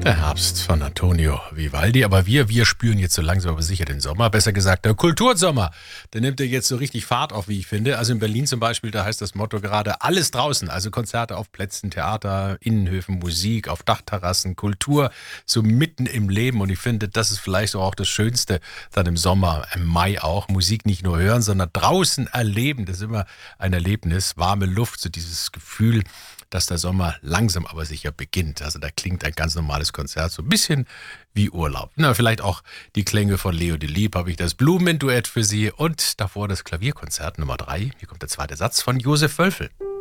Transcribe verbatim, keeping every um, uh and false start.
Der Herbst von Antonio Vivaldi. Aber wir, wir spüren jetzt so langsam aber sicher den Sommer. Besser gesagt, der Kultursommer. Der nimmt ja jetzt so richtig Fahrt auf, wie ich finde. Also in Berlin zum Beispiel, da heißt das Motto gerade alles draußen. Also Konzerte auf Plätzen, Theater, Innenhöfen, Musik, auf Dachterrassen, Kultur, so mitten im Leben. Und ich finde, das ist vielleicht so auch das Schönste dann im Sommer, im Mai auch. Musik nicht nur hören, sondern draußen erleben. Das ist immer ein Erlebnis. Warme Luft, so dieses Gefühl, dass der Sommer langsam aber sicher beginnt. Also da klingt ein ganz normales Konzert so ein bisschen wie Urlaub. Na, vielleicht auch die Klänge von Leo Delibes, habe ich das Blumenduett für Sie und davor das Klavierkonzert Nummer drei. Hier kommt der zweite Satz von Josef Wölfel.